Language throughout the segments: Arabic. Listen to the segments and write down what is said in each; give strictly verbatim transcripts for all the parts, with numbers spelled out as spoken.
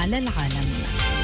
على العالم.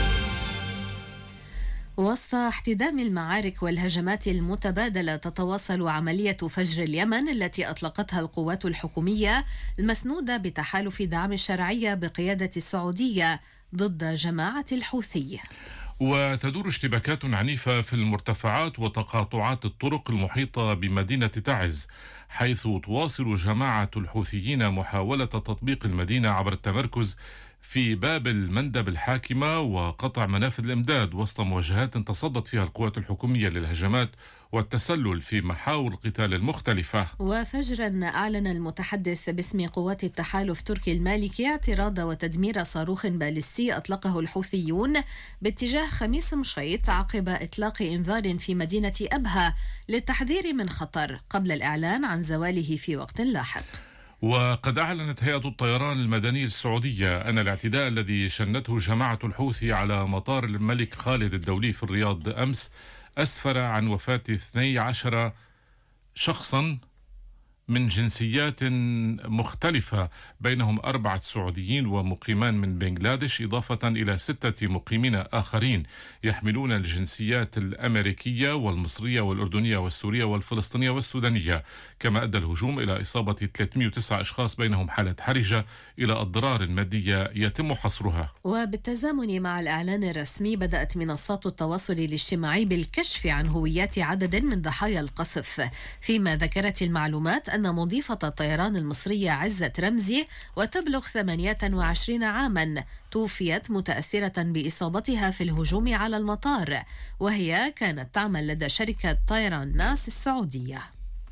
وسط احتدام المعارك والهجمات المتبادلة، تتواصل عملية فجر اليمن التي أطلقتها القوات الحكومية المسنودة بتحالف دعم الشرعية بقيادة السعودية ضد جماعة الحوثي. وتدور اشتباكات عنيفة في المرتفعات وتقاطعات الطرق المحيطة بمدينة تعز، حيث تواصل جماعة الحوثيين محاولة تطبيق المدينة عبر التمركز في باب المندب الحاكمة وقطع منافذ الإمداد، وسط مواجهات تصدت فيها القوات الحكومية للهجمات والتسلل في محاور القتال المختلفة. وفجرا أعلن المتحدث باسم قوات التحالف تركي المالكي اعتراض وتدمير صاروخ باليستي أطلقه الحوثيون باتجاه خميس مشيط عقب إطلاق إنذار في مدينة أبها للتحذير من خطر قبل الإعلان عن زواله في وقت لاحق. وقد أعلنت هيئة الطيران المدني السعودية أن الاعتداء الذي شنته جماعة الحوثي على مطار الملك خالد الدولي في الرياض أمس أسفر عن وفاة اثني عشر شخصا من جنسيات مختلفة، بينهم أربعة سعوديين ومقيمان من بنغلاديش، إضافة إلى ستة مقيمين آخرين يحملون الجنسيات الأمريكية والمصرية والأردنية والسورية والفلسطينية والسودانية. كما أدى الهجوم إلى إصابة ثلاثمئة وتسعة أشخاص، بينهم حالة حرجة إلى أضرار مادية يتم حصرها. وبالتزامن مع الإعلان الرسمي، بدأت منصات التواصل الاجتماعي بالكشف عن هويات عدد من ضحايا القصف، فيما ذكرت المعلومات أن مضيفة الطيران المصرية عزة رمزي وتبلغ ثمانية وعشرين عاما توفيت متأثرة بإصابتها في الهجوم على المطار، وهي كانت تعمل لدى شركة طيران ناس السعودية.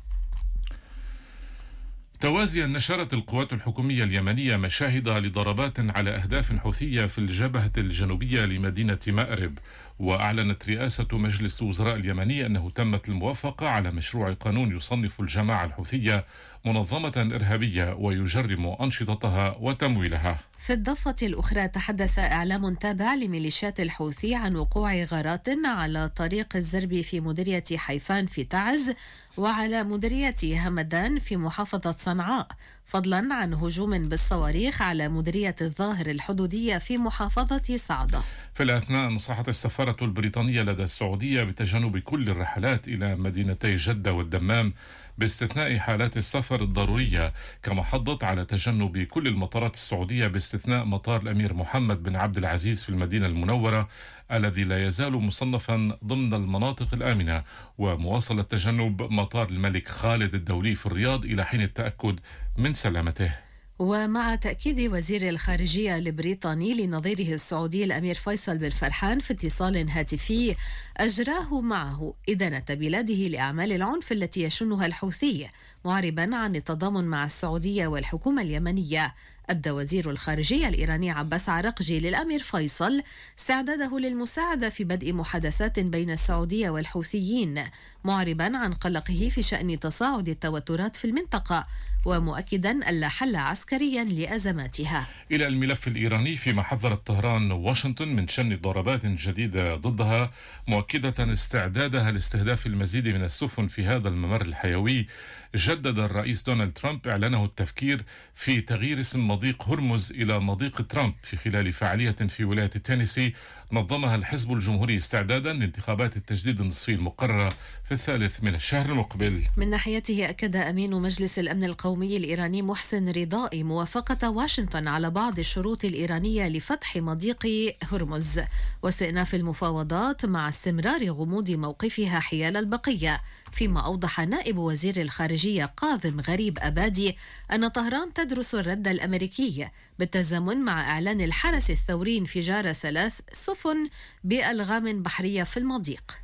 توازيا نشرت القوات الحكومية اليمنية مشاهد لضربات على أهداف حوثية في الجبهة الجنوبية لمدينة مأرب، وأعلنت رئاسة مجلس وزراء اليمني أنه تمت الموافقة على مشروع قانون يصنف الجماعة الحوثية منظمة إرهابية ويجرم أنشطتها وتمويلها. في الضفة الأخرى، تحدث إعلام تابع لميليشيات الحوثي عن وقوع غارات على طريق الزربي في مديرية حيفان في تعز وعلى مديرية همدان في محافظة صنعاء، فضلا عن هجوم بالصواريخ على مديرية الظاهر الحدودية في محافظة صعدة. في الأثناء نصحت السفارة البريطانية لدى السعودية بتجنب كل الرحلات إلى مدينتي جدة والدمام باستثناء حالات السفر الضرورية، كما حضت على تجنب كل المطارات السعودية باستثناء مطار الأمير محمد بن عبد العزيز في المدينة المنورة الذي لا يزال مصنفا ضمن المناطق الآمنة، ومواصلة تجنب مطار الملك خالد الدولي في الرياض إلى حين التأكد من سلامته. ومع تأكيد وزير الخارجية البريطاني لنظيره السعودي الأمير فيصل بن فرحان في اتصال هاتفي أجراه معه إدانة بلاده لأعمال العنف التي يشنها الحوثي، معربا عن التضامن مع السعودية والحكومة اليمنية، أبدى وزير الخارجية الإيراني عباس عراقجي للأمير فيصل استعداده للمساعدة في بدء محادثات بين السعودية والحوثيين، معربا عن قلقه في شأن تصاعد التوترات في المنطقة، ومؤكدا ألا حل عسكريا لأزماتها. إلى الملف الإيراني، فيما حذرت طهران واشنطن من شن ضربات جديدة ضدها، مؤكدة استعدادها لاستهداف المزيد من السفن في هذا الممر الحيوي. جدد الرئيس دونالد ترامب إعلانه التفكير في تغيير اسم مضيق هرمز إلى مضيق ترامب في خلال فعالية في ولاية تينيسي نظمها الحزب الجمهوري استعدادا لانتخابات التجديد النصفي المقررة في الثالث من الشهر المقبل. من ناحيته، أكد أمين مجلس الأمن القومي الإيراني محسن رضائي موافقة واشنطن على بعض الشروط الإيرانية لفتح مضيق هرمز واستئناف المفاوضات مع استمرار غموض موقفها حيال البقية، فيما أوضح نائب وزير الخارجية قاظم غريب أبادي أن طهران تدرس الرد الأمريكي بالتزامن مع إعلان الحرس الثوري انفجار ثلاث سفن بألغام بحرية في المضيق.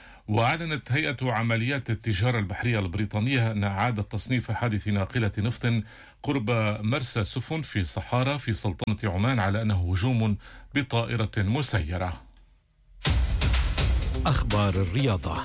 وأعلنت هيئة عمليات التجارة البحرية البريطانية أن أعادت تصنيف حادث ناقلة نفط قرب مرسى سفن في صحارى في سلطنة عمان على أنه هجوم بطائرة مسيرة. أخبار الرياضة.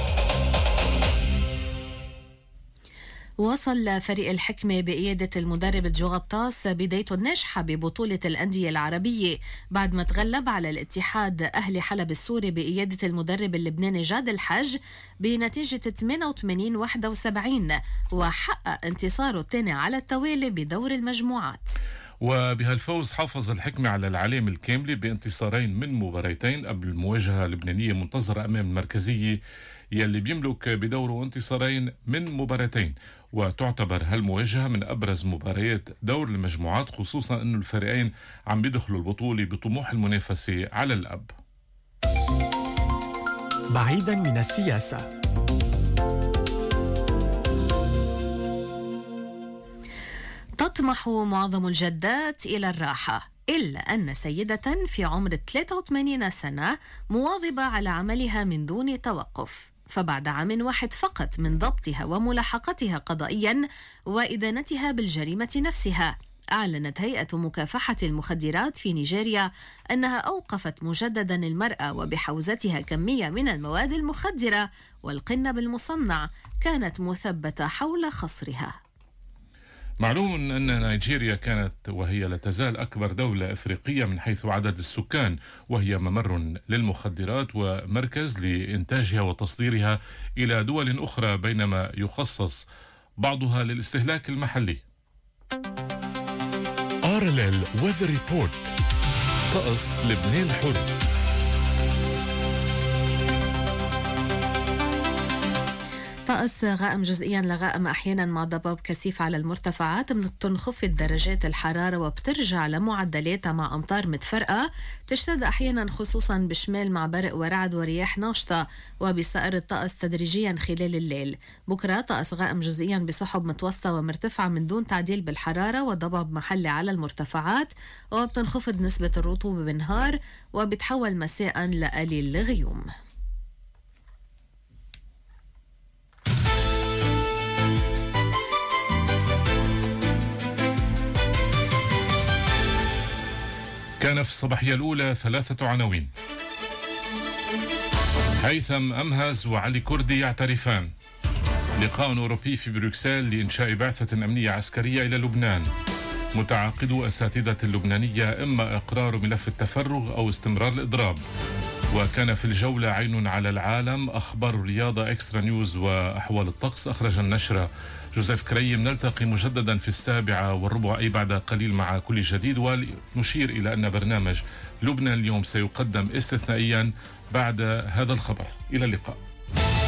وصل فريق الحكمة بقيادة المدرب جو غطاس بدايته الناجحة ببطولة الأندية العربية بعد ما تغلب على الاتحاد أهلي حلب السوري بقيادة المدرب اللبناني جاد الحج بنتيجة ثمانية وثمانين واحد وسبعين، وحقق انتصاره الثاني على التوالي بدور المجموعات. وبهالفوز حافظ الحكمة على العلامة الكاملة بانتصارين من مباراتين قبل مواجهة لبنانية منتظرة أمام المركزية يلي بيملك بدوره انتصارين من مباراتين. وتعتبر هالمواجهة من أبرز مباريات دور المجموعات، خصوصا أن الفريقين عم بيدخلوا البطولة بطموح المنافسة على الأب. بعيدا من السياسة. تطمح معظم الجدات إلى الراحة، إلا أن سيدة في عمر ثلاثة وثمانين سنة مواظبة على عملها من دون توقف، فبعد عام واحد فقط من ضبطها وملاحقتها قضائيا وإدانتها بالجريمة نفسها، أعلنت هيئة مكافحة المخدرات في نيجيريا أنها أوقفت مجددا المرأة وبحوزتها كمية من المواد المخدرة والقنب المصنع كانت مثبتة حول خصرها. معلوم أن نيجيريا كانت وهي لا تزال أكبر دولة أفريقية من حيث عدد السكان، وهي ممر للمخدرات ومركز لإنتاجها وتصديرها إلى دول أخرى، بينما يخصص بعضها للاستهلاك المحلي. آر إل إل Weather Report. طقس لبنان الحر. طقس غائم جزئيا لغائم أحيانا مع ضباب كثيف على المرتفعات، بتنخفض درجات الحرارة وبترجع لمعدلاتها مع أمطار متفرقة بتشتد أحيانا خصوصا بشمال مع برق ورعد ورياح ناشطة، وبيستقر الطقس تدريجيا خلال الليل. بكرة طقس غائم جزئيا بسحب متوسطة ومرتفعة من دون تعديل بالحرارة وضباب محلي على المرتفعات، وبتنخفض نسبة الرطوبة بالنهار وبتحول مساء لقليل الغيوم. كان في الصباحية الأولى ثلاثة عناوين. هيثم أمهز وعلي كردي يعترفان. لقاء أوروبي في بروكسل لإنشاء بعثة أمنية عسكرية إلى لبنان. متعاقدو أساتذة اللبنانية إما إقرار ملف التفرغ أو استمرار الإضراب. وكان في الجولة عين على العالم، أخبار الرياضة، إكسترا نيوز وأحوال الطقس. أخرج النشرة جوزيف كريم. نلتقي مجددا في السابعة والربع أي بعد قليل مع كل جديد، ونشير إلى أن برنامج لبنان اليوم سيقدم استثنائيا بعد هذا الخبر. إلى اللقاء.